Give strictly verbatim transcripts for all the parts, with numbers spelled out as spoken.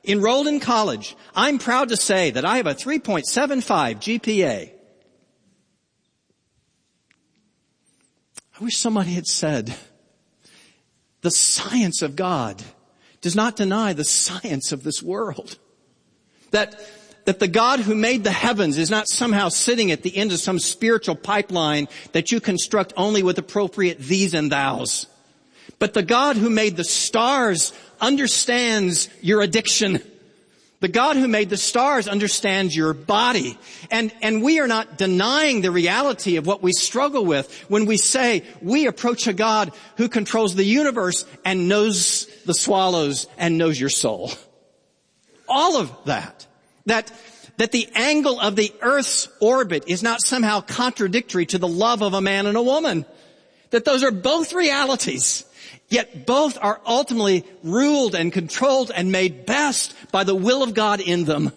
enrolled in college. I'm proud to say that I have a three point seven five G P A. I wish somebody had said, the science of God does not deny the science of this world. That, that the God who made the heavens is not somehow sitting at the end of some spiritual pipeline that you construct only with appropriate these and thous. But the God who made the stars understands your addiction. The God who made the stars understands your body. And, and we are not denying the reality of what we struggle with when we say we approach a God who controls the universe and knows the swallows and knows your soul. All of that. That, that the angle of the earth's orbit is not somehow contradictory to the love of a man and a woman. That those are both realities. Yet both are ultimately ruled and controlled and made best by the will of God in them.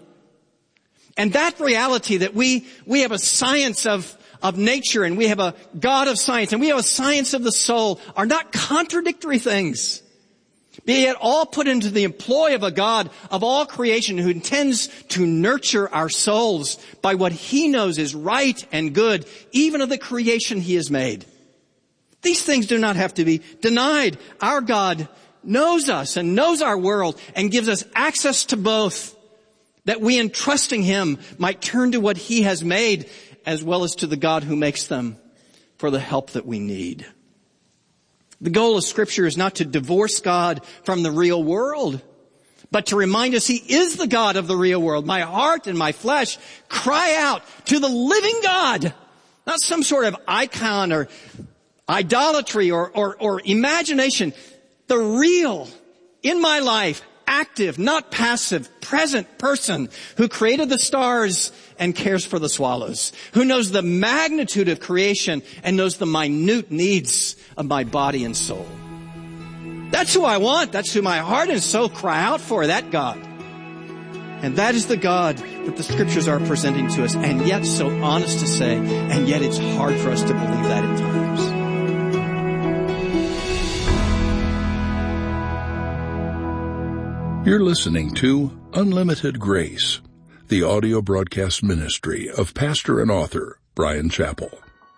And that reality that we, we have a science of, of nature and we have a God of science and we have a science of the soul are not contradictory things. Be it all put into the employ of a God of all creation who intends to nurture our souls by what he knows is right and good, even of the creation he has made. These things do not have to be denied. Our God knows us and knows our world and gives us access to both, that we in trusting him might turn to what he has made as well as to the God who makes them for the help that we need. The goal of Scripture is not to divorce God from the real world, but to remind us he is the God of the real world. My heart and my flesh cry out to the living God, not some sort of icon or idolatry or, or, or imagination. The real, in my life, active, not passive, present person who created the stars and cares for the swallows, who knows the magnitude of creation and knows the minute needs of my body and soul. That's who I want. That's who my heart and soul cry out for, that God. And that is the God that the Scriptures are presenting to us, and yet so honest to say, and yet it's hard for us to believe that at times. You're listening to Unlimited Grace, the audio broadcast ministry of pastor and author Bryan Chapell.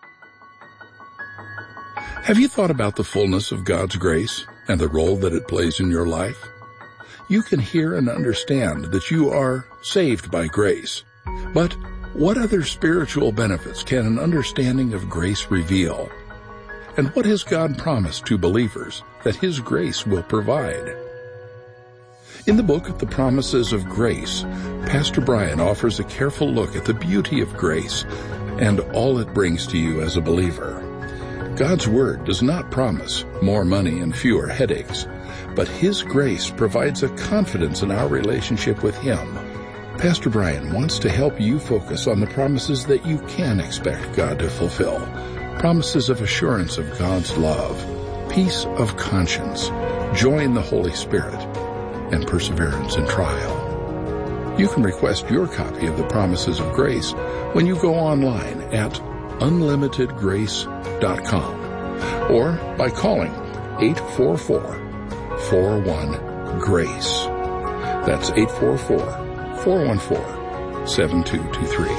Have you thought about the fullness of God's grace and the role that it plays in your life? You can hear and understand that you are saved by grace. But what other spiritual benefits can an understanding of grace reveal? And what has God promised to believers that his grace will provide? In the book, The Promises of Grace, Pastor Bryan offers a careful look at the beauty of grace and all it brings to you as a believer. God's Word does not promise more money and fewer headaches, but his grace provides a confidence in our relationship with him. Pastor Bryan wants to help you focus on the promises that you can expect God to fulfill. Promises of assurance of God's love, peace of conscience, joy in the Holy Spirit, and perseverance in trial. You can request your copy of the Promises of Grace when you go online at unlimited grace dot com or by calling eight four four, four one, GRACE. That's eight four four, four one four, seven two two three.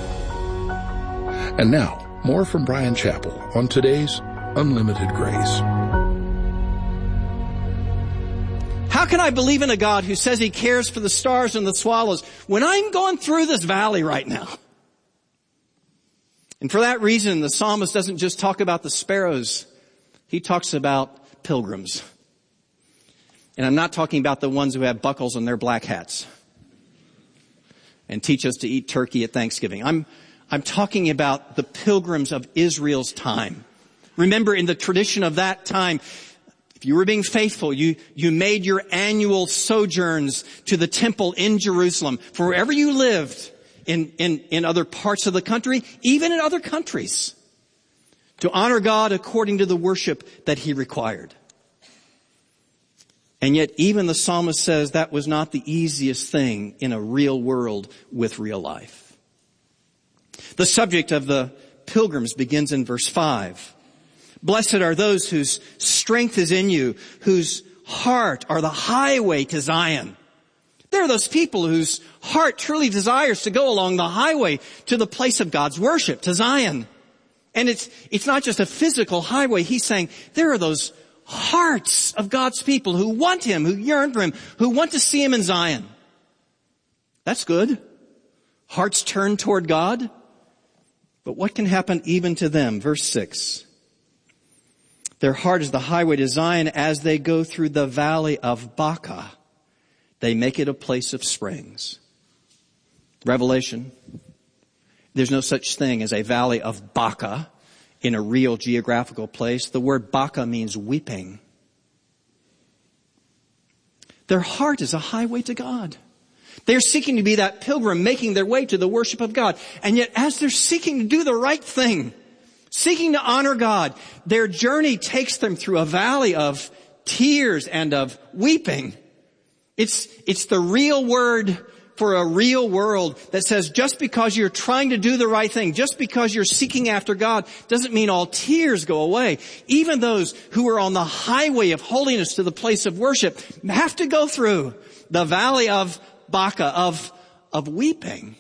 And now, more from Bryan Chapell on today's Unlimited Grace. How can I believe in a God who says he cares for the stars and the swallows when I'm going through this valley right now? And for that reason, the psalmist doesn't just talk about the sparrows. He talks about pilgrims. And I'm not talking about the ones who have buckles on their black hats and teach us to eat turkey at Thanksgiving. I'm, I'm talking about the pilgrims of Israel's time. Remember, in the tradition of that time, if you were being faithful, you, you made your annual sojourns to the temple in Jerusalem. For wherever you lived in, in, in other parts of the country, even in other countries, to honor God according to the worship that he required. And yet even the psalmist says that was not the easiest thing in a real world with real life. The subject of the pilgrims begins in verse five. Blessed are those whose strength is in you, whose heart are the highway to Zion. There are those people whose heart truly desires to go along the highway to the place of God's worship, to Zion. And it's, it's not just a physical highway. He's saying there are those hearts of God's people who want Him, who yearn for Him, who want to see Him in Zion. That's good. Hearts turn toward God. But what can happen even to them? Verse six. Their heart is the highway to Zion as they go through the valley of Baca. They make it a place of springs. Revelation. There's no such thing as a valley of Baca in a real geographical place. The word Baca means weeping. Their heart is a highway to God. They're seeking to be that pilgrim making their way to the worship of God. And yet as they're seeking to do the right thing, seeking to honor God, their journey takes them through a valley of tears and of weeping. It's, it's the real word for a real world that says just because you're trying to do the right thing, just because you're seeking after God, doesn't mean all tears go away. Even those who are on the highway of holiness to the place of worship have to go through the valley of Baca, of, of weeping.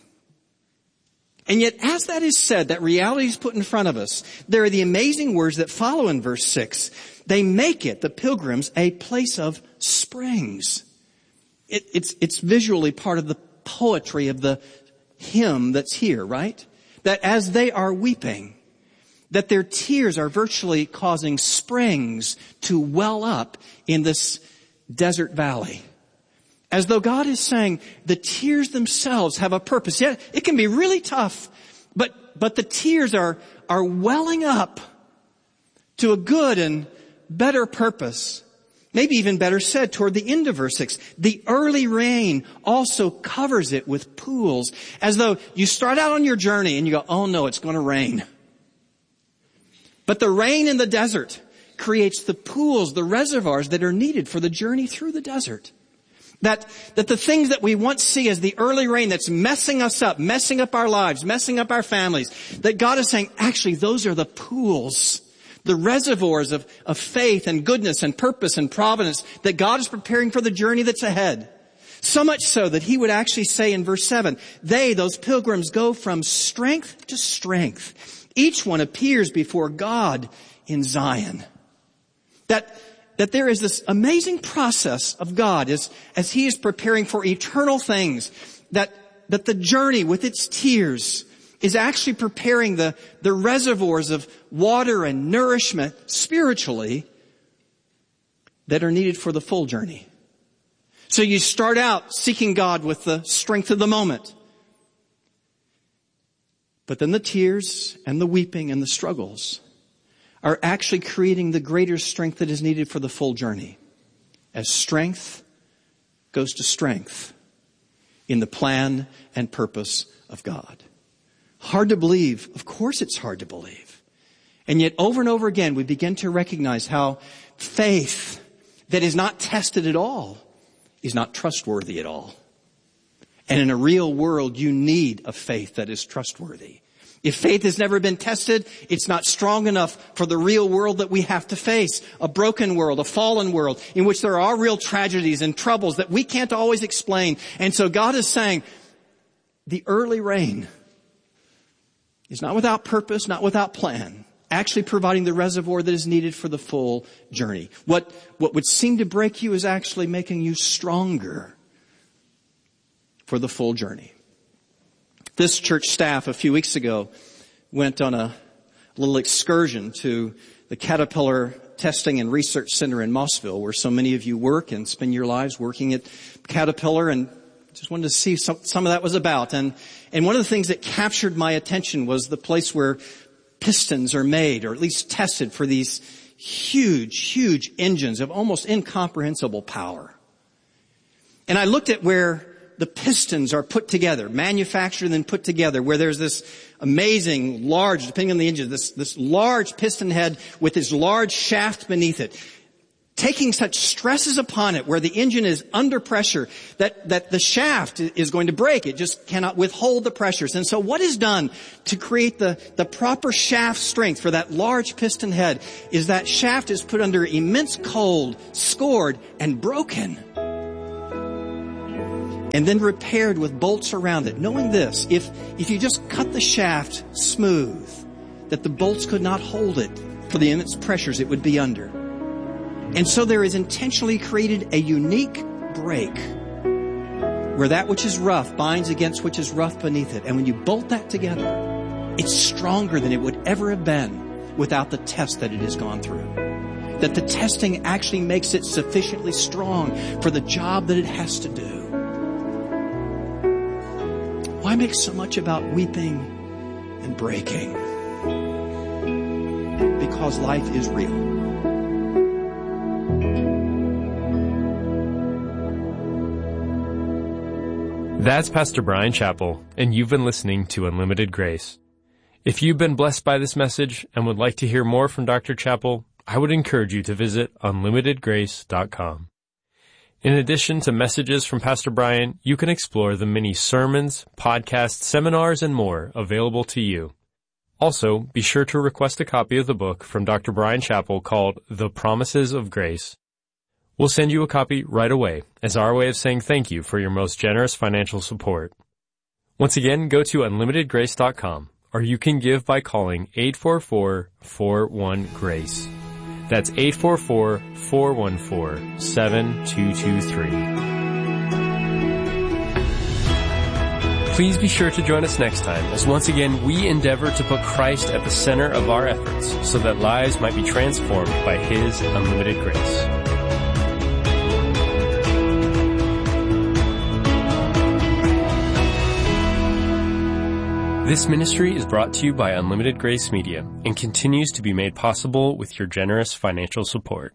And yet, as that is said, that reality is put in front of us, there are the amazing words that follow in verse six. They make it, the pilgrims, a place of springs. It, it's, it's visually part of the poetry of the hymn that's here, right? That as they are weeping, that their tears are virtually causing springs to well up in this desert valley. As though God is saying the tears themselves have a purpose. Yeah, it can be really tough, but, but the tears are, are welling up to a good and better purpose. Maybe even better said toward the end of verse six. The early rain also covers it with pools, as though you start out on your journey and you go, oh no, it's going to rain. But the rain in the desert creates the pools, the reservoirs that are needed for the journey through the desert. That, that the things that we once see as the early rain that's messing us up, messing up our lives, messing up our families, that God is saying, actually, those are the pools, the reservoirs of, of faith and goodness and purpose and providence that God is preparing for the journey that's ahead. So much so that He would actually say in verse seven, they, those pilgrims, go from strength to strength. Each one appears before God in Zion. That That there is this amazing process of God as, as He is preparing for eternal things, that, that the journey with its tears is actually preparing the, the reservoirs of water and nourishment spiritually that are needed for the full journey. So you start out seeking God with the strength of the moment. But then the tears and the weeping and the struggles are actually creating the greater strength that is needed for the full journey. As strength goes to strength in the plan and purpose of God. Hard to believe. Of course it's hard to believe. And yet over and over again we begin to recognize how faith that is not tested at all is not trustworthy at all. And in a real world you need a faith that is trustworthy. If faith has never been tested, it's not strong enough for the real world that we have to face. A broken world, a fallen world, in which there are real tragedies and troubles that we can't always explain. And so God is saying, the early rain is not without purpose, not without plan, actually providing the reservoir that is needed for the full journey. What, what would seem to break you is actually making you stronger for the full journey. This church staff a few weeks ago went on a little excursion to the Caterpillar Testing and Research Center in Mossville, where so many of you work and spend your lives working at Caterpillar, and just wanted to see some, some of that was about. And, and one of the things that captured my attention was the place where pistons are made, or at least tested for these huge, huge engines of almost incomprehensible power. And I looked at where the pistons are put together, manufactured and then put together, where there's this amazing, large, depending on the engine, this, this large piston head with this large shaft beneath it, taking such stresses upon it where the engine is under pressure that, that the shaft is going to break. It just cannot withhold the pressures. And so what is done to create the, the proper shaft strength for that large piston head is that shaft is put under immense cold, scored, and broken. and then repaired with bolts around it, knowing this, if, if you just cut the shaft smooth, that the bolts could not hold it for the immense pressures it would be under. And so there is intentionally created a unique break where that which is rough binds against which is rough beneath it. And when you bolt that together, it's stronger than it would ever have been without the test that it has gone through. That the testing actually makes it sufficiently strong for the job that it has to do. Why make so much about weeping and breaking? Because life is real. That's Pastor Bryan Chapell, and you've been listening to Unlimited Grace. If you've been blessed by this message and would like to hear more from Doctor Chapell, I would encourage you to visit unlimited grace dot com. In addition to messages from Pastor Bryan, you can explore the many sermons, podcasts, seminars, and more available to you. Also, be sure to request a copy of the book from Doctor Bryan Chapell called The Promises of Grace. We'll send you a copy right away as our way of saying thank you for your most generous financial support. Once again, go to unlimited grace dot com, or you can give by calling eight four four, four one, GRACE. That's eight four four, four one four, seven two two three. Please be sure to join us next time as once again we endeavor to put Christ at the center of our efforts so that lives might be transformed by His unlimited grace. This ministry is brought to you by Unlimited Grace Media and continues to be made possible with your generous financial support.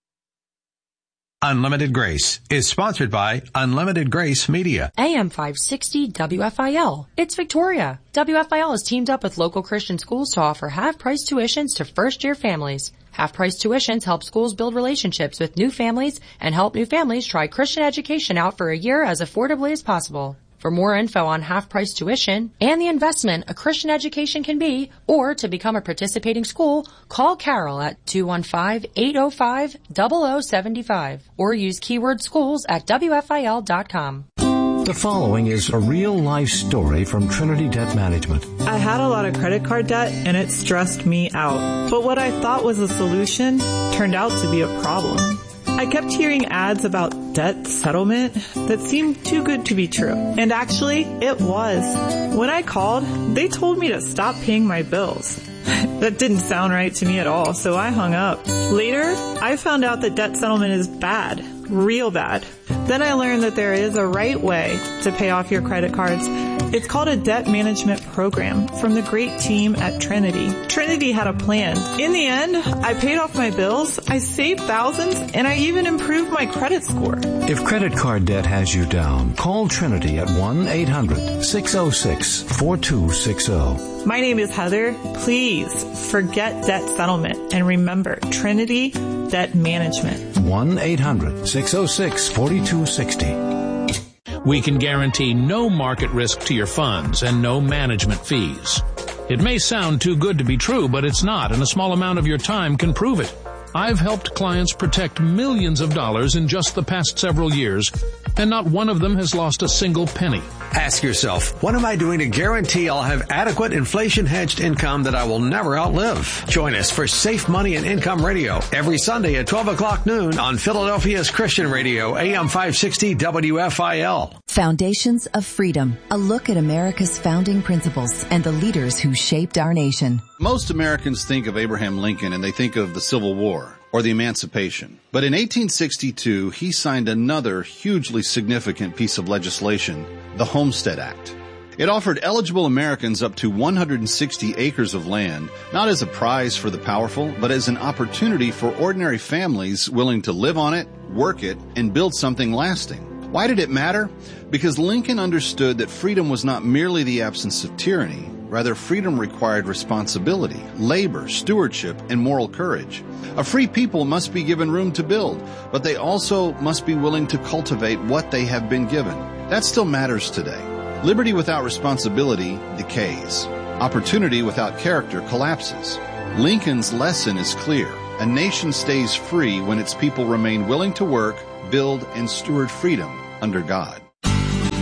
Unlimited Grace is sponsored by Unlimited Grace Media. A M five sixty W F I L. It's Victoria. W F I L has teamed up with local Christian schools to offer half-price tuitions to first-year families. Half-price tuitions help schools build relationships with new families and help new families try Christian education out for a year as affordably as possible. For more info on half-price tuition and the investment a Christian education can be, or to become a participating school, call Carol at two one five, eight oh five, zero zero seven five or use keyword schools at W F I L dot com. The following is a real-life story from Trinity Debt Management. I had a lot of credit card debt, and it stressed me out. But what I thought was a solution turned out to be a problem. I kept hearing ads about debt settlement that seemed too good to be true. And actually, it was. When I called, they told me to stop paying my bills. That didn't sound right to me at all, so I hung up. Later, I found out that debt settlement is bad, real bad. Then I learned that there is a right way to pay off your credit cards. It's called a debt management program from the great team at Trinity. Trinity had a plan. In the end, I paid off my bills, I saved thousands, and I even improved my credit score. If credit card debt has you down, call Trinity at one eight hundred, six oh six, four two six oh. My name is Heather. Please forget debt settlement and remember Trinity Debt Management. one eight hundred, six oh six, four two six oh. We can guarantee no market risk to your funds and no management fees. It may sound too good to be true, but it's not, and a small amount of your time can prove it. I've helped clients protect millions of dollars in just the past several years, and not one of them has lost a single penny. Ask yourself, what am I doing to guarantee I'll have adequate inflation-hedged income that I will never outlive? Join us for Safe Money and Income Radio every Sunday at twelve o'clock noon on Philadelphia's Christian Radio, A M five sixty W F I L. Foundations of Freedom, a look at America's founding principles and the leaders who shaped our nation. Most Americans think of Abraham Lincoln and they think of the Civil War or the Emancipation. But in eighteen sixty-two, he signed another hugely significant piece of legislation, the Homestead Act. It offered eligible Americans up to one hundred sixty acres of land, not as a prize for the powerful, but as an opportunity for ordinary families willing to live on it, work it, and build something lasting. Why did it matter? Because Lincoln understood that freedom was not merely the absence of tyranny. Rather, freedom required responsibility, labor, stewardship, and moral courage. A free people must be given room to build, but they also must be willing to cultivate what they have been given. That still matters today. Liberty without responsibility decays. Opportunity without character collapses. Lincoln's lesson is clear. A nation stays free when its people remain willing to work, build, and steward freedom under God.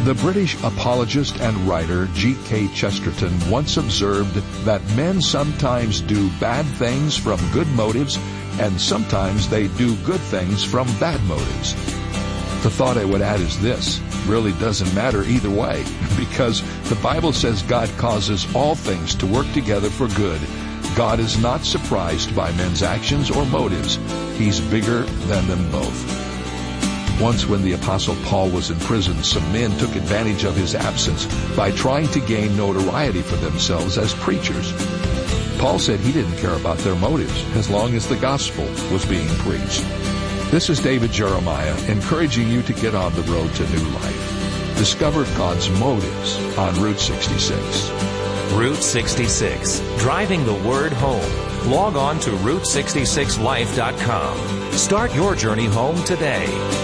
The British apologist and writer G K Chesterton once observed that men sometimes do bad things from good motives, and sometimes they do good things from bad motives. The thought I would add is this: really doesn't matter either way, because the Bible says God causes all things to work together for good. God is not surprised by men's actions or motives. He's bigger than them both. Once when the Apostle Paul was in prison, some men took advantage of his absence by trying to gain notoriety for themselves as preachers. Paul said he didn't care about their motives as long as the gospel was being preached. This is David Jeremiah encouraging you to get on the road to new life. Discover God's motives on Route sixty-six. Route sixty-six, driving the word home. Log on to route sixty-six life dot com. Start your journey home today.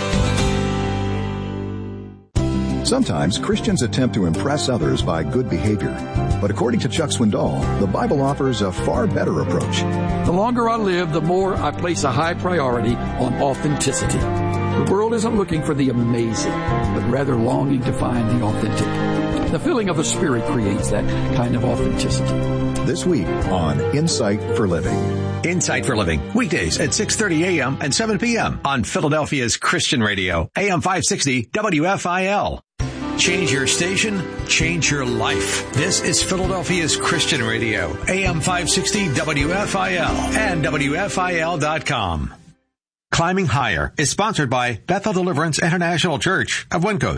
Sometimes Christians attempt to impress others by good behavior. But according to Chuck Swindoll, the Bible offers a far better approach. The longer I live, the more I place a high priority on authenticity. The world isn't looking for the amazing, but rather longing to find the authentic. The filling of the Spirit creates that kind of authenticity. This week on Insight for Living. Insight for Living, weekdays at six thirty a.m. and seven p.m. on Philadelphia's Christian Radio, A M five sixty W F I L. Change your station, change your life. This is Philadelphia's Christian Radio, A M five sixty W F I L and W F I L dot com. Climbing Higher is sponsored by Bethel Deliverance International Church of Wyncote.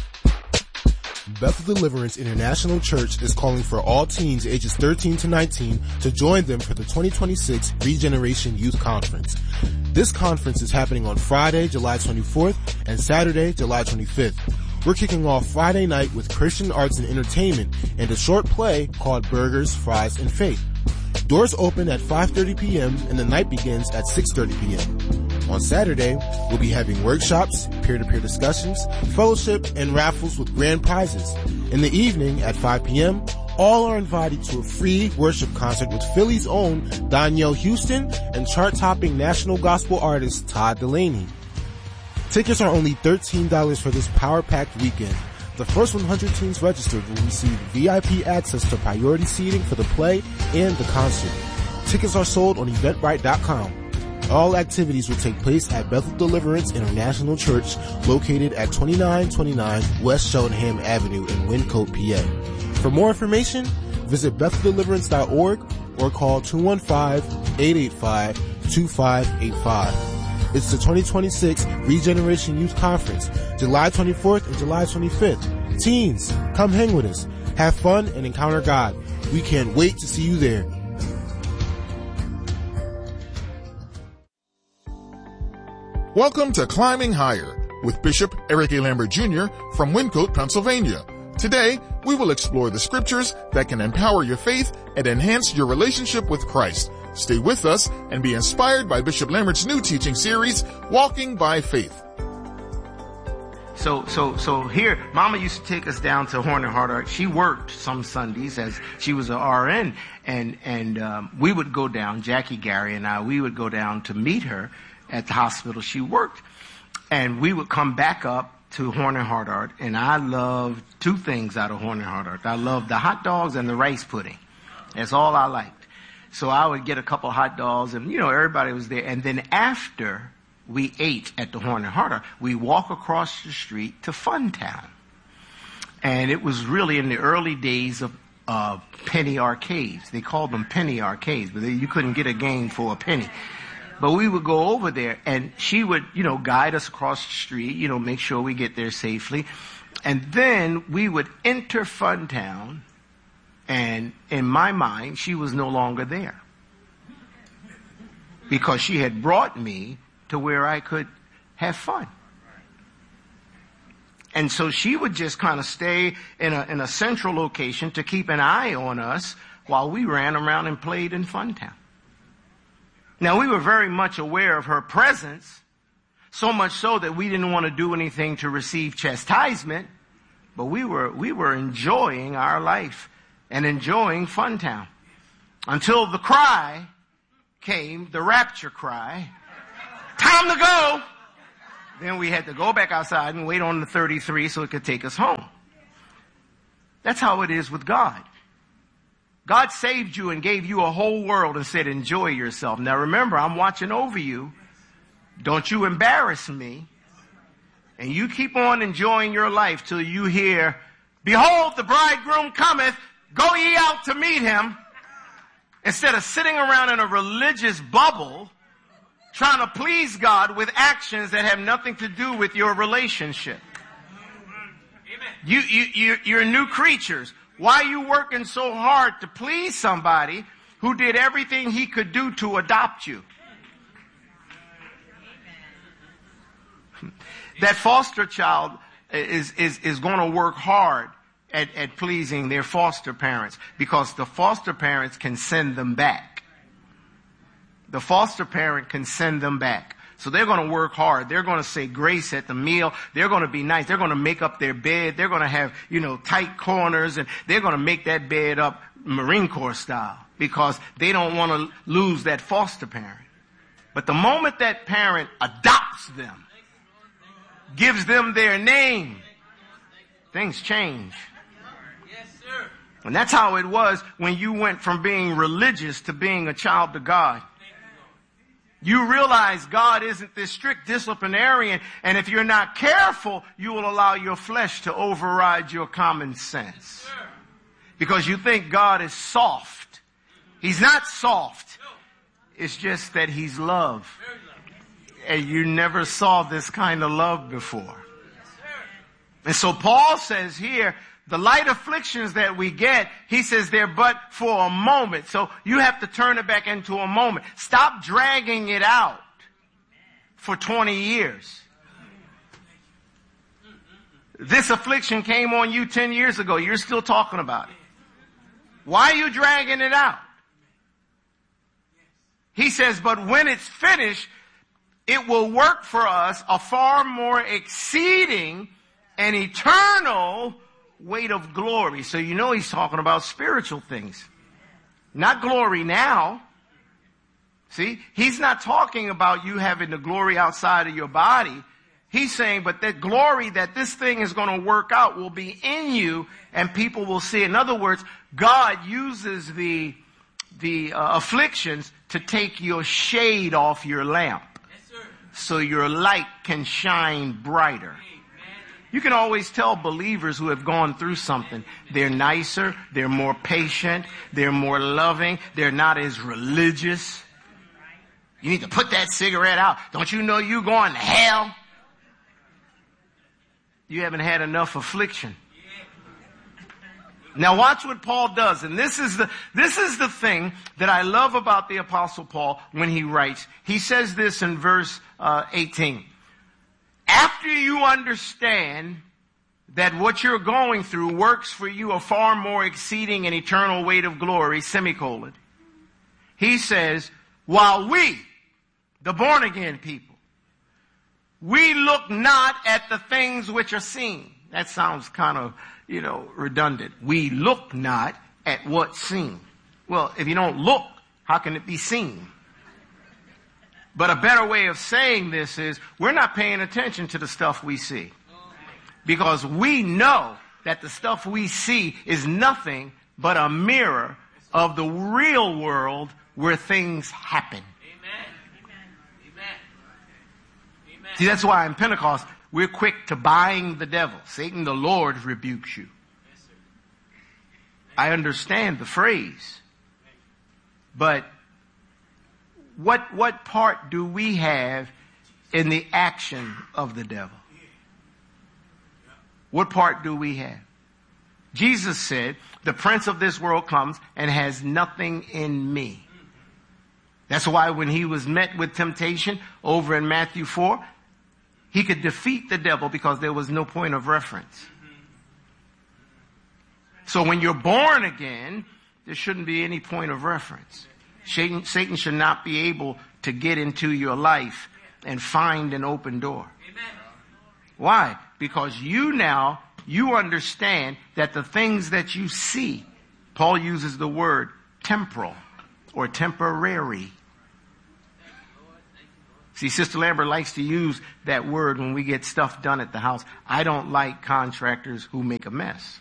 Bethel Deliverance International Church is calling for all teens ages thirteen to nineteen to join them for the twenty twenty-six Regeneration Youth Conference. This conference is happening on Friday, July twenty-fourth and Saturday, July twenty-fifth. We're kicking off Friday night with Christian arts and entertainment and a short play called Burgers, Fries, and Faith. Doors open at five thirty p.m. and the night begins at six thirty p.m. On Saturday, we'll be having workshops, peer-to-peer discussions, fellowship, and raffles with grand prizes. In the evening at five p.m., all are invited to a free worship concert with Philly's own Danielle Houston and chart-topping national gospel artist Todd Delaney. Tickets are only thirteen dollars for this power-packed weekend. The first one hundred teens registered will receive V I P access to priority seating for the play and the concert. Tickets are sold on eventbrite dot com. All activities will take place at Bethel Deliverance International Church, located at twenty-nine twenty-nine West Cheltenham Avenue in Wyncote, P A. For more information, visit bethel deliverance dot org or call two one five, eight eight five, two five eight five. It's the twenty twenty-six Regeneration Youth Conference, July twenty-fourth and July twenty-fifth. Teens, come hang with us. Have fun and encounter God. We can't wait to see you there. Welcome to Climbing Higher with Bishop Eric A. Lambert Junior from Wyncote, Pennsylvania. Today, we will explore the scriptures that can empower your faith and enhance your relationship with Christ. Stay with us and be inspired by Bishop Lambert's new teaching series, Walking by Faith. So, so, so here, Mama used to take us down to Horn and Hardart. She worked some Sundays as she was an R N, and and um, we would go down. Jackie, Gary, and I, we would go down to meet her at the hospital she worked, and we would come back up to Horn and Hardart. And I loved two things out of Horn and Hardart. I loved the hot dogs and the rice pudding. That's all I liked. So I would get a couple hot dogs, and you know everybody was there. And then after we ate at the Horn and Hardart, we walk across the street to Funtown. And it was really in the early days of uh, penny arcades. They called them penny arcades, but they, you couldn't get a game for a penny. But we would go over there, and she would, you know, guide us across the street, you know, make sure we get there safely. And then we would enter Funtown, and in my mind, she was no longer there. Because she had brought me to where I could have fun. And so she would just kind of stay in a, in a central location to keep an eye on us while we ran around and played in Funtown. Now, we were very much aware of her presence, so much so that we didn't want to do anything to receive chastisement, but we were, we were enjoying our life and enjoying Funtown. Until the cry came, the rapture cry, time to go. Then we had to go back outside and wait on the thirty-three so it could take us home. That's how it is with God. God saved you and gave you a whole world and said, enjoy yourself. Now remember, I'm watching over you. Don't you embarrass me. And you keep on enjoying your life till you hear, behold, the bridegroom cometh, go ye out to meet him. Instead of sitting around in a religious bubble trying to please God with actions that have nothing to do with your relationship. You, you, you, you're new creatures. Why are you working so hard to please somebody who did everything he could do to adopt you? That foster child is, is, is going to work hard at, at pleasing their foster parents because the foster parents can send them back. The foster parent can send them back. So they're going to work hard. They're going to say grace at the meal. They're going to be nice. They're going to make up their bed. They're going to have, you know, tight corners, and they're going to make that bed up Marine Corps style because they don't want to lose that foster parent. But the moment that parent adopts them, gives them their name, things change. And that's how it was when you went from being religious to being a child of God. You realize God isn't this strict disciplinarian, and if you're not careful, you will allow your flesh to override your common sense. Because you think God is soft. He's not soft. It's just that he's love. And you never saw this kind of love before. And so Paul says here, the light afflictions that we get, he says they're but for a moment. So you have to turn it back into a moment. Stop dragging it out for twenty years. This affliction came on you ten years ago. You're still talking about it. Why are you dragging it out? He says, but when it's finished, it will work for us a far more exceeding and eternal weight of glory. So you know he's talking about spiritual things. Not glory now. See, he's not talking about you having the glory outside of your body. He's saying, but that glory that this thing is going to work out will be in you and people will see. In other words, God uses the, the uh, afflictions to take your shade off your lamp. Yes, so your light can shine brighter. You can always tell believers who have gone through something. They're nicer, they're more patient, they're more loving, they're not as religious. You need to put that cigarette out. Don't you know you're going to hell? You haven't had enough affliction. Now watch what Paul does, and this is the, this is the thing that I love about the Apostle Paul when he writes. He says this in verse uh, eighteen. After you understand that what you're going through works for you a far more exceeding and eternal weight of glory, semicolon, he says, while we, the born again people, we look not at the things which are seen. That sounds kind of, you know, redundant. We look not at what's seen. Well, if you don't look, how can it be seen? But a better way of saying this is we're not paying attention to the stuff we see. Because we know that the stuff we see is nothing but a mirror of the real world where things happen. See, that's why in Pentecost, we're quick to bind the devil. Satan, the Lord, rebukes you. I understand the phrase. But what, what part do we have in the action of the devil? What part do we have? Jesus said, the prince of this world comes and has nothing in me. That's why when he was met with temptation over in Matthew four, he could defeat the devil because there was no point of reference. So when you're born again, there shouldn't be any point of reference. Satan, Satan should not be able to get into your life and find an open door. Why? Because you now, you understand that the things that you see, Paul uses the word temporal or temporary. See, Sister Lambert likes to use that word when we get stuff done at the house. I don't like contractors who make a mess.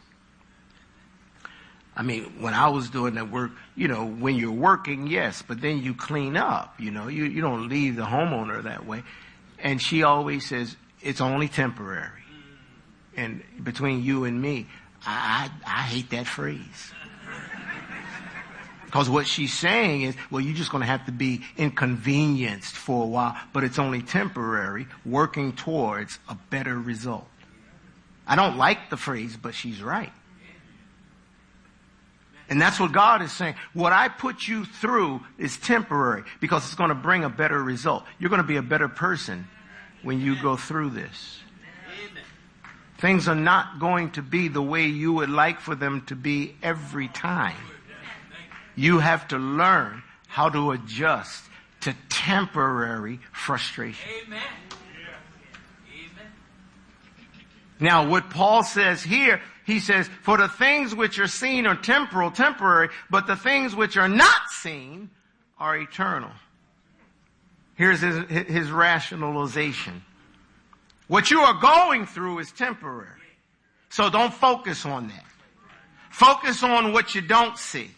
I mean, when I was doing that work, you know, when you're working, yes, but then you clean up, you know, you, you don't leave the homeowner that way. And she always says, it's only temporary. And between you and me, I, I, I hate that phrase. Because what she's saying is, well, you're just going to have to be inconvenienced for a while, but it's only temporary, working towards a better result. I don't like the phrase, but she's right. And that's what God is saying. What I put you through is temporary because it's going to bring a better result. You're going to be a better person when you go through this. Things are not going to be the way you would like for them to be every time. You have to learn how to adjust to temporary frustration. Amen. Amen. Now, what Paul says here, he says, for the things which are seen are temporal, temporary, but the things which are not seen are eternal. Here's his, his rationalization. What you are going through is temporary. So don't focus on that. Focus on what you don't see,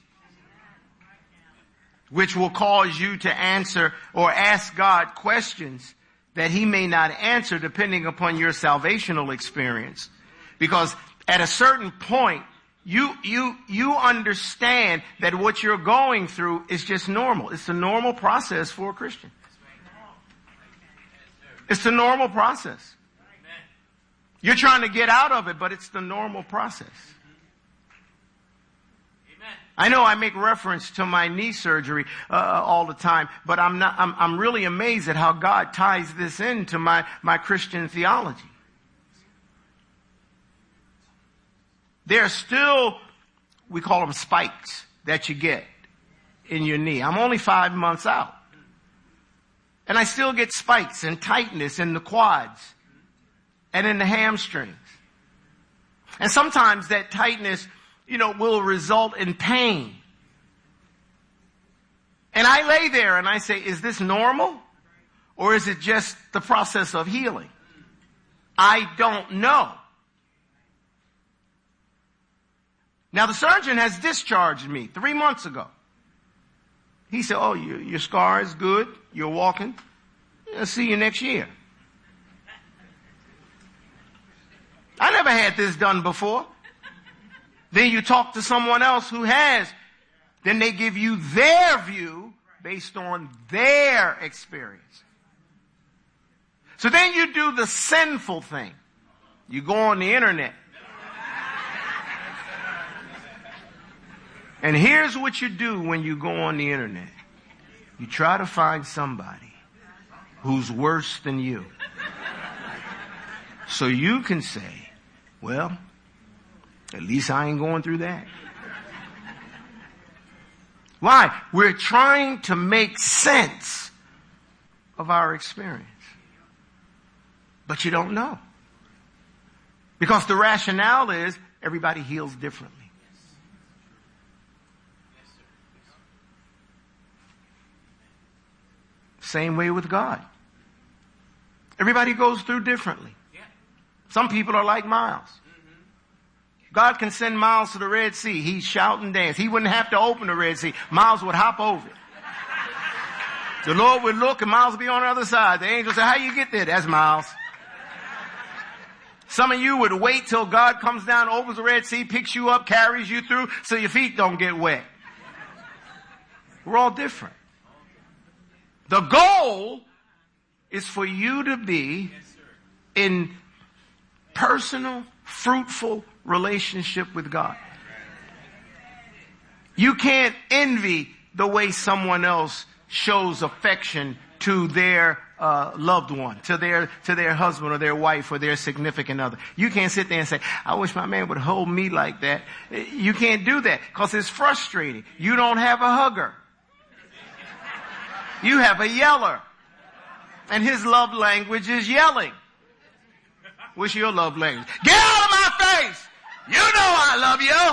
which will cause you to answer or ask God questions that he may not answer depending upon your salvational experience. Because at a certain point, you, you, you understand that what you're going through is just normal. It's a normal process for a Christian. It's the normal process. You're trying to get out of it, but it's the normal process. I know I make reference to my knee surgery uh, all the time, but I'm not. I'm, I'm really amazed at how God ties this into my my Christian theology. There are still, we call them spikes that you get in your knee. I'm only five months out, and I still get spikes and tightness in the quads and in the hamstrings, and sometimes that tightness, you know, will result in pain. And I lay there and I say, is this normal? Or is it just the process of healing? I don't know. Now the surgeon has discharged me three months ago. He said, oh, your, your scar is good. You're walking. I'll see you next year. I never had this done before. Then you talk to someone else who has. Then they give you their view based on their experience. So then you do the sinful thing. You go on the internet. And here's what you do when you go on the internet. You try to find somebody who's worse than you. So you can say, well, at least I ain't going through that. Why? We're trying to make sense of our experience. But you don't know. Because the rationale is everybody heals differently. Same way with God. Everybody goes through differently. Some people are like Miles. God can send Miles to the Red Sea. He'd shout and dance. He wouldn't have to open the Red Sea. Miles would hop over it. The Lord would look and Miles would be on the other side. The angel said, how you get there? That's Miles. Some of you would wait till God comes down, opens the Red Sea, picks you up, carries you through so your feet don't get wet. We're all different. The goal is for you to be in personal, fruitful relationship with God. You can't envy the way someone else shows affection to their uh, loved one, to their to their husband or their wife or their significant other. You can't sit there and say, I wish my man would hold me like that. You can't do that because it's frustrating. You don't have a hugger. You have a yeller. And his love language is yelling. What's your love language? Get out of my face! You know I love you!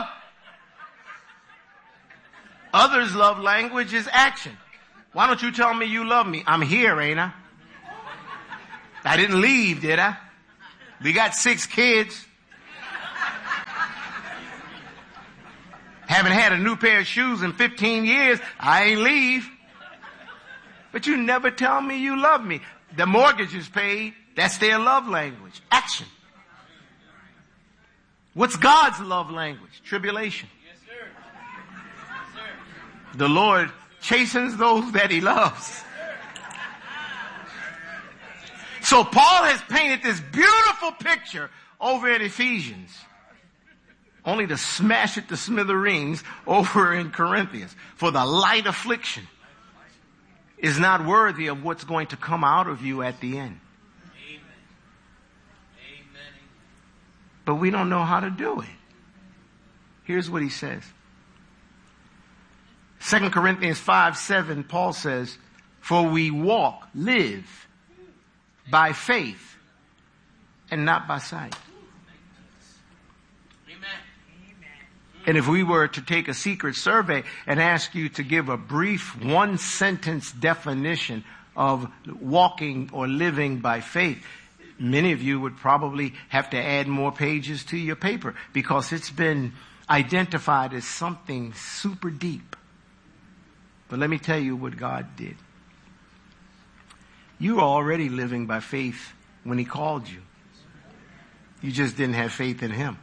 Others' love language is action. Why don't you tell me you love me? I'm here, ain't I? I didn't leave, did I? We got six kids. Haven't had a new pair of shoes in fifteen years. I ain't leave. But you never tell me you love me. The mortgage is paid. That's their love language. Action. What's God's love language? Tribulation. Yes, sir. Yes, sir. The Lord chastens those that he loves. So Paul has painted this beautiful picture over in Ephesians, only to smash it to smithereens over in Corinthians. For the light affliction is not worthy of what's going to come out of you at the end. Amen. Amen. But we don't know how to do it. Here's what he says. Second Corinthians five seven, Paul says, for we walk, live by faith and not by sight. And if we were to take a secret survey and ask you to give a brief one sentence definition of walking or living by faith, many of you would probably have to add more pages to your paper because it's been identified as something super deep. But let me tell you what God did. You were already living by faith when he called you. You just didn't have faith in him.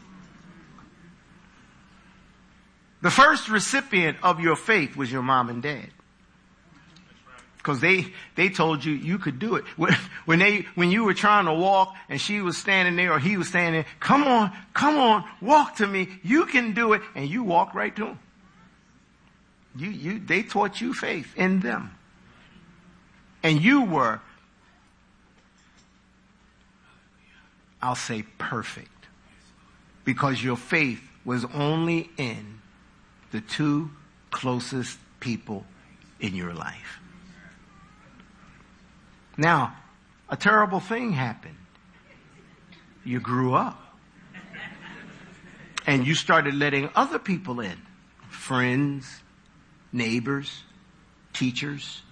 The first recipient of your faith was your mom and dad. Because they, they told you you could do it. When, when they, when you were trying to walk and she was standing there or he was standing there, come on, come on, walk to me. You can do it. And you walked right to them. You, you, they taught you faith in them. And you were, I'll say perfect. Because your faith was only in the two closest people in your life. Now, a terrible thing happened. You grew up. And you started letting other people in. Friends, neighbors, teachers,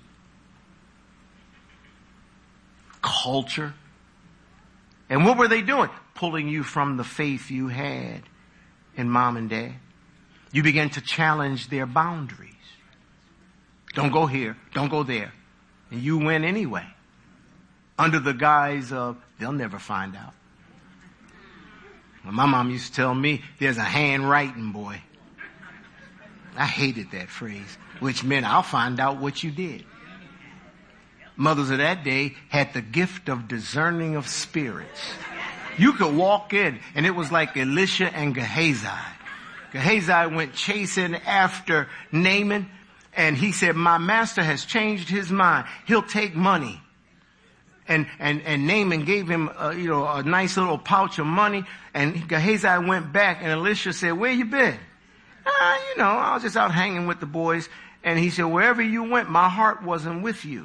culture. And what were they doing? Pulling you from the faith you had in mom and dad. You began to challenge their boundaries. Don't go here. Don't go there. And you went anyway. Under the guise of, they'll never find out. Well, my mom used to tell me, there's a handwriting, boy. I hated that phrase, which meant I'll find out what you did. Mothers of that day had the gift of discerning of spirits. You could walk in, and it was like Elisha and Gehazi. Gehazi went chasing after Naaman, and he said, my master has changed his mind. He'll take money. And, and, and Naaman gave him, a, you know, a nice little pouch of money, and Gehazi went back, and Elisha said, where you been? Uh, you know, I was just out hanging with the boys. And he said, wherever you went, my heart wasn't with you.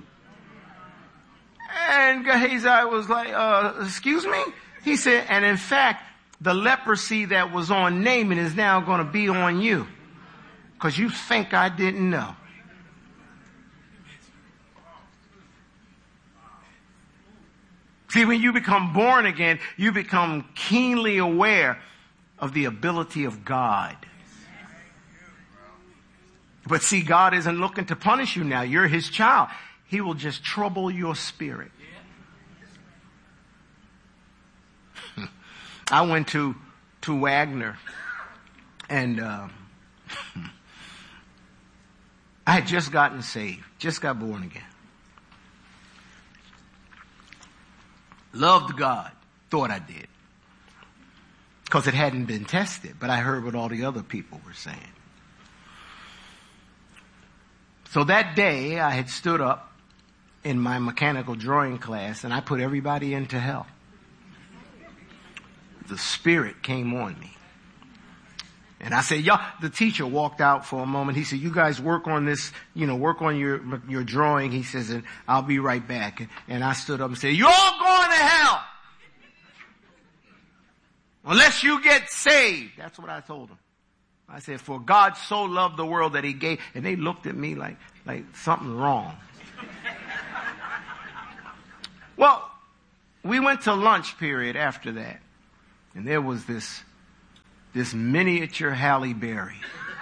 And Gehazi was like, uh, excuse me? He said, and in fact, the leprosy that was on Naaman is now going to be on you. Because you think I didn't know. See, when you become born again, you become keenly aware of the ability of God. But see, God isn't looking to punish you now. You're his child. He will just trouble your spirit. I went to, to Wagner, and uh, I had just gotten saved, just got born again. Loved God, thought I did, because it hadn't been tested, but I heard what all the other people were saying. So that day, I had stood up in my mechanical drawing class, and I put everybody into hell. The Spirit came on me. And I said, y'all, the teacher walked out for a moment. He said, you guys work on this, you know, work on your, your drawing. He says, and I'll be right back. And, and I stood up and said, you're all going to hell. Unless you get saved. That's what I told them. I said, for God so loved the world that he gave, and they looked at me like, like something wrong. Well, we went to lunch period after that. And there was this, this miniature Halle Berry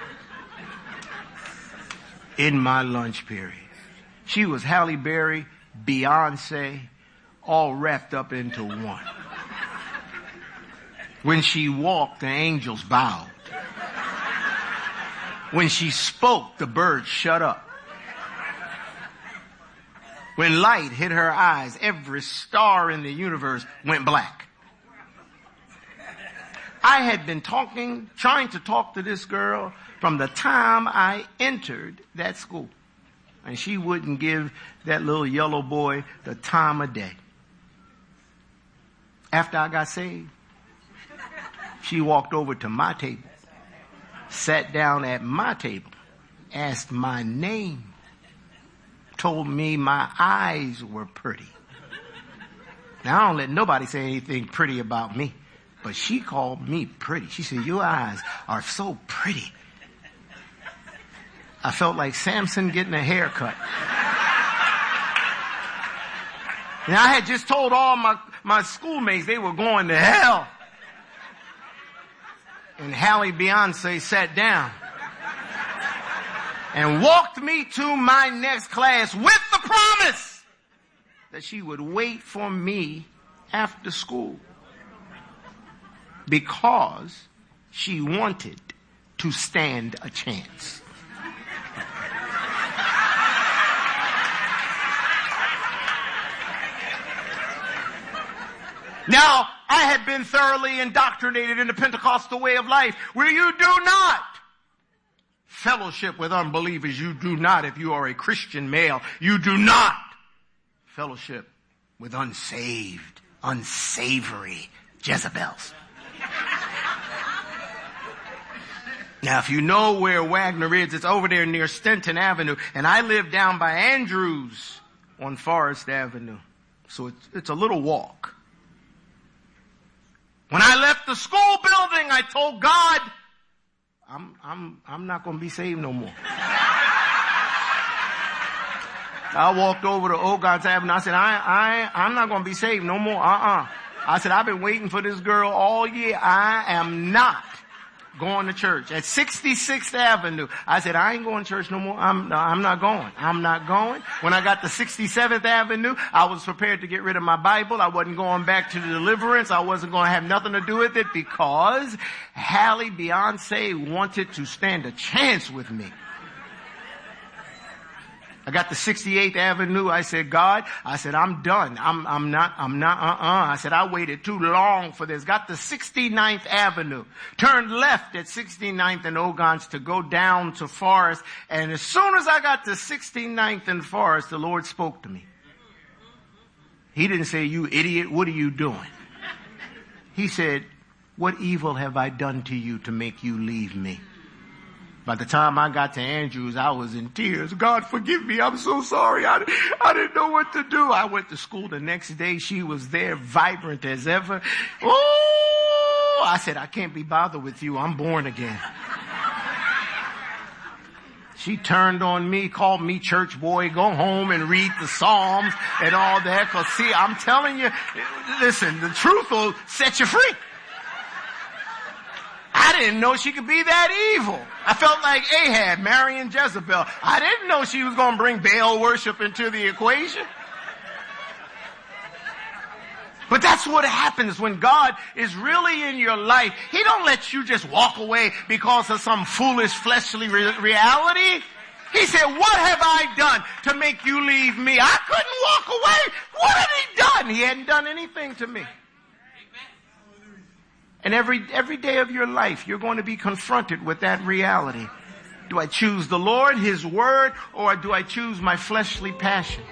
in my lunch period. She was Halle Berry, Beyonce, all wrapped up into one. When she walked, the angels bowed. When she spoke, the birds shut up. When light hit her eyes, every star in the universe went black. I had been talking, trying to talk to this girl from the time I entered that school. And she wouldn't give that little yellow boy the time of day. After I got saved, she walked over to my table, sat down at my table, asked my name, told me my eyes were pretty. Now, I don't let nobody say anything pretty about me, but she called me pretty. She said, your eyes are so pretty. I felt like Samson getting a haircut. And I had just told all my, my schoolmates they were going to hell. And Halle Beyonce sat down and walked me to my next class with the promise that she would wait for me after school because she wanted to stand a chance. Now, I had been thoroughly indoctrinated in the Pentecostal way of life where you do not fellowship with unbelievers. You do not, if you are a Christian male, you do not fellowship with unsaved, unsavory Jezebels. Now, if you know where Wagner is, it's over there near Stenton Avenue, and I live down by Andrews on Forest Avenue. So it's, it's a little walk. When I left the school building, I told God, I'm, I'm, I'm not going to be saved no more. I walked over to Ogontz Avenue. I said, I, I, I'm not going to be saved no more. Uh-uh. I said, I've been waiting for this girl all year. I am not going to church. At sixty-sixth Avenue, I said, I ain't going to church no more. I'm, no, I'm not going. I'm not going. When I got to sixty-seventh Avenue, I was prepared to get rid of my Bible. I wasn't going back to the deliverance. I wasn't going to have nothing to do with it because Halle Beyonce wanted to stand a chance with me. I got to sixty-eighth Avenue. I said, God, I said, I'm done. I'm, I'm not, I'm not, uh-uh. I said, I waited too long for this. Got to sixty-ninth Avenue. Turned left at sixty-ninth and Ogontz to go down to Forest. And as soon as I got to sixty-ninth and Forest, the Lord spoke to me. He didn't say, you idiot, what are you doing? He said, what evil have I done to you to make you leave me? By the time I got to Andrews, I was in tears. God, forgive me. I'm so sorry. I, I didn't know what to do. I went to school the next day. She was there, vibrant as ever. Oh, I said, I can't be bothered with you. I'm born again. She turned on me, called me church boy, go home and read the Psalms and all that. Cause see, I'm telling you, listen, the truth will set you free. I didn't know she could be that evil. I felt like Ahab marrying Jezebel. I didn't know she was going to bring Baal worship into the equation. But that's what happens when God is really in your life. He don't let you just walk away because of some foolish fleshly re- reality. He said, what have I done to make you leave me? I couldn't walk away. What had he done? He hadn't done anything to me. And every, every day of your life, you're going to be confronted with that reality. Do I choose the Lord, His Word, or do I choose my fleshly passion?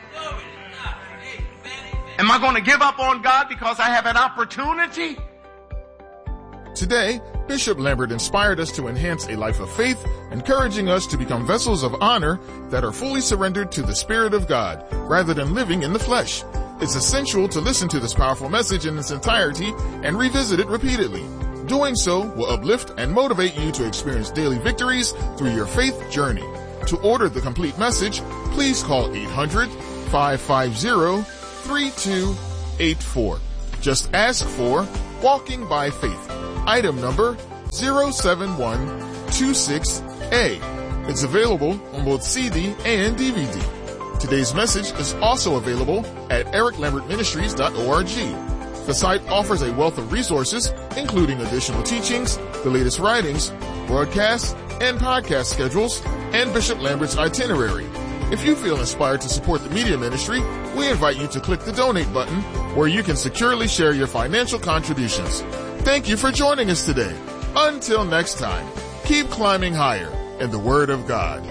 Am I going to give up on God because I have an opportunity? Today, Bishop Lambert inspired us to enhance a life of faith, encouraging us to become vessels of honor that are fully surrendered to the Spirit of God, rather than living in the flesh. It's essential to listen to this powerful message in its entirety and revisit it repeatedly. Doing so will uplift and motivate you to experience daily victories through your faith journey. To order the complete message, please call eight hundred, five five zero, three two eight four. Just ask for Walking by Faith, item number zero seven one two six A. It's available on both C D and D V D. Today's message is also available at eric lambert ministries dot org. The site offers a wealth of resources, including additional teachings, the latest writings, broadcasts, and podcast schedules, and Bishop Lambert's itinerary. If you feel inspired to support the media ministry, we invite you to click the donate button where you can securely share your financial contributions. Thank you for joining us today. Until next time, keep climbing higher in the Word of God.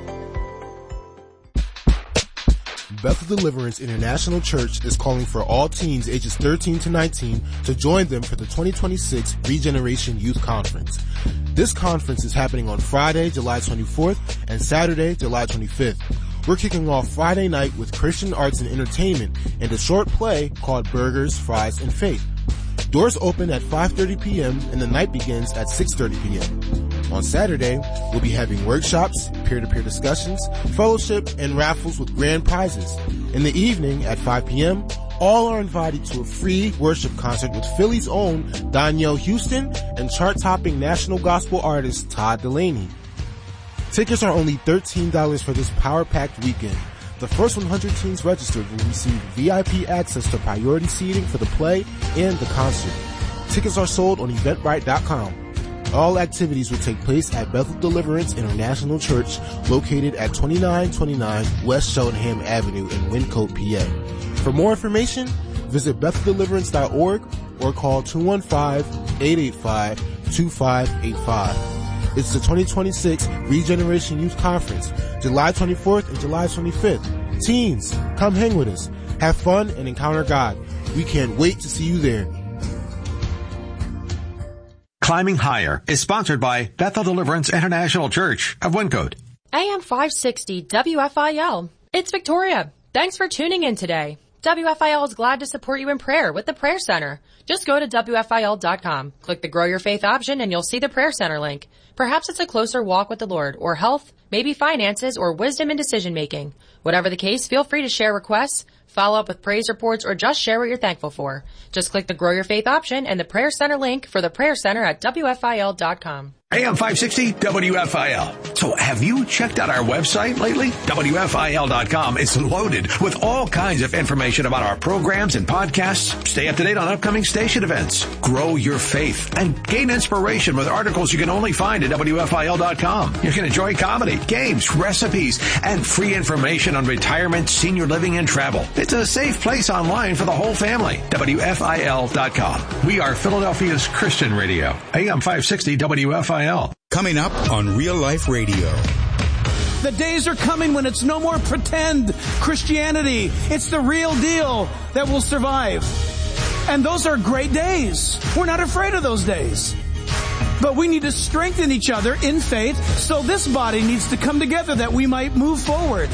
Bethel Deliverance International Church is calling for all teens ages thirteen to nineteen to join them for the twenty twenty-six Regeneration Youth Conference. This conference is happening on Friday, July twenty-fourth and Saturday, July twenty-fifth. We're kicking off Friday night with Christian arts and entertainment and a short play called Burgers, Fries, and Faith. Doors open at five thirty p.m. and the night begins at six thirty p.m. On Saturday, we'll be having workshops, peer-to-peer discussions, fellowship, and raffles with grand prizes. In the evening at five p.m., all are invited to a free worship concert with Philly's own Danielle Houston and chart-topping national gospel artist Todd Delaney. Tickets are only thirteen dollars for this power-packed weekend. The first one hundred teens registered will receive V I P access to priority seating for the play and the concert. Tickets are sold on eventbrite dot com. All activities will take place at Bethel Deliverance International Church, located at twenty-nine twenty-nine West Cheltenham Avenue in Wyncote, P A. For more information, visit bethel deliverance dot org or call two one five, eight eight five, two five eight five. It's the twenty twenty-six Regeneration Youth Conference, July twenty-fourth and July twenty-fifth. Teens, come hang with us. Have fun and encounter God. We can't wait to see you there. Climbing Higher is sponsored by Bethel Deliverance International Church of Wyncote. A M five sixty W F I L. It's Victoria. Thanks for tuning in today. W F I L is glad to support you in prayer with the Prayer Center. Just go to W F I L dot com. Click the Grow Your Faith option and you'll see the Prayer Center link. Perhaps it's a closer walk with the Lord, or health, maybe finances, or wisdom in decision making. Whatever the case, feel free to share requests, follow up with praise reports, or just share what you're thankful for. Just click the Grow Your Faith option and the Prayer Center link for the Prayer Center at W F I L dot com. A M five sixty W F I L. So have you checked out our website lately? W F I L dot com is loaded with all kinds of information about our programs and podcasts. Stay up to date on upcoming station events. Grow your faith and gain inspiration with articles you can only find at W F I L dot com. You can enjoy comedy, games, recipes, and free information on retirement, senior living, and travel. It's a safe place online for the whole family. W F I L dot com. We are Philadelphia's Christian radio. A M five sixty W F I L. Coming up on Real Life Radio. The days are coming when it's no more pretend Christianity. It's the real deal that will survive. And those are great days. We're not afraid of those days. But we need to strengthen each other in faith, so this body needs to come together that we might move forward.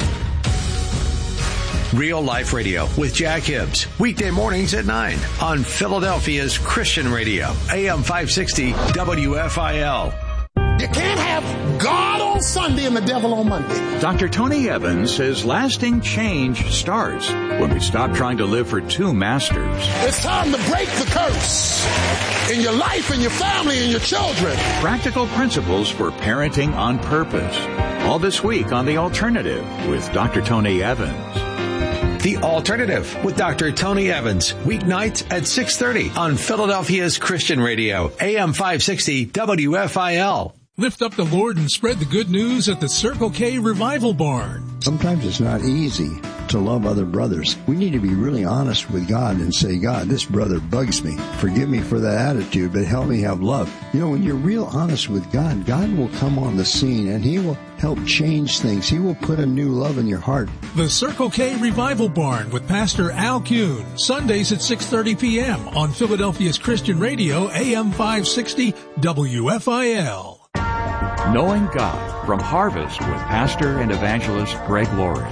Real Life Radio with Jack Hibbs. Weekday mornings at nine on Philadelphia's Christian Radio. A M five sixty W F I L. You can't have God on Sunday and the devil on Monday. Doctor Tony Evans says lasting change starts when we stop trying to live for two masters. It's time to break the curse in your life, in your family, in your children. Practical principles for parenting on purpose. All this week on The Alternative with Doctor Tony Evans. The Alternative with Doctor Tony Evans, weeknights at six thirty on Philadelphia's Christian Radio, A M five sixty W F I L. Lift up the Lord and spread the good news at the Circle K Revival Barn. Sometimes it's not easy to love other brothers. We need to be really honest with God and say, God, this brother bugs me. Forgive me for that attitude, but help me have love. You know, when you're real honest with God, God will come on the scene and He will help change things. He will put a new love in your heart. The Circle K Revival Barn with Pastor Al Kuhn, Sundays at six thirty p.m. on Philadelphia's Christian Radio, A M five sixty W F I L. Knowing God from Harvest with Pastor and Evangelist Greg Laurie.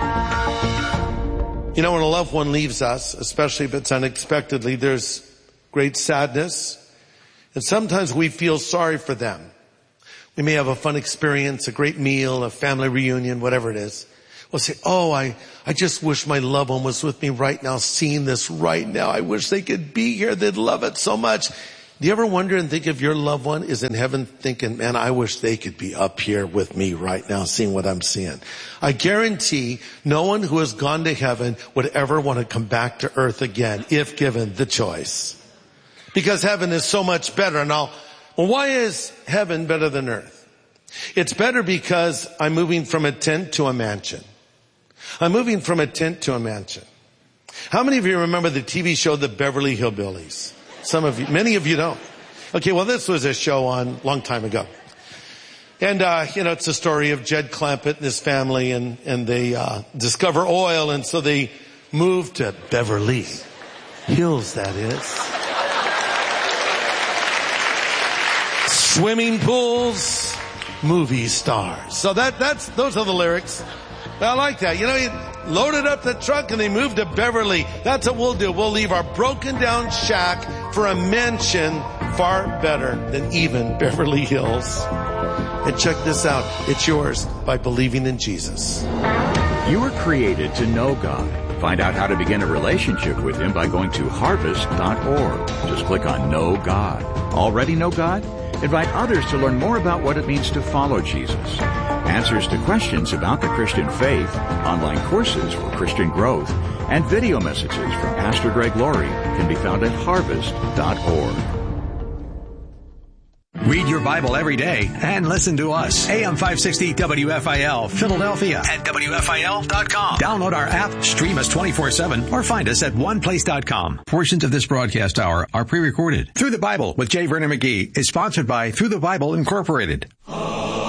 You know, when a loved one leaves us, especially if it's unexpectedly, there's great sadness. And sometimes we feel sorry for them. We may have a fun experience, a great meal, a family reunion, whatever it is. will say, oh, I, I just wish my loved one was with me right now, seeing this right now. I wish they could be here. They'd love it so much. Do you ever wonder and think if your loved one is in heaven thinking, man, I wish they could be up here with me right now, seeing what I'm seeing? I guarantee no one who has gone to heaven would ever want to come back to earth again if given the choice. Because heaven is so much better. Now, well, why is heaven better than earth? It's better because I'm moving from a tent to a mansion. I'm moving from a tent to a mansion. How many of you remember the T V show The Beverly Hillbillies? Some of you, many of you don't. Okay, well, this was a show on a long time ago. And, uh, you know, it's a story of Jed Clampett and his family, and, and they, uh, discover oil, and so they move to Beverly Hills, that is. Swimming pools, movie stars. So that, that's, those are the lyrics. I like that. You know, you loaded up the truck and they moved to Beverly. That's what we'll do. We'll leave our broken down shack for a mansion far better than even Beverly Hills. And check this out. It's yours by believing in Jesus. You were created to know God. Find out how to begin a relationship with Him by going to harvest dot org. Just click on Know God. Already know God? Invite others to learn more about what it means to follow Jesus. Answers to questions about the Christian faith, online courses for Christian growth, and video messages from Pastor Greg Laurie can be found at harvest dot org. Read your Bible every day and listen to us. A M five sixty W F I L, Philadelphia at W F I L dot com. Download our app, stream us twenty-four seven, or find us at one place dot com. Portions of this broadcast hour are pre-recorded. Through the Bible with J. Vernon McGee is sponsored by Through the Bible Incorporated.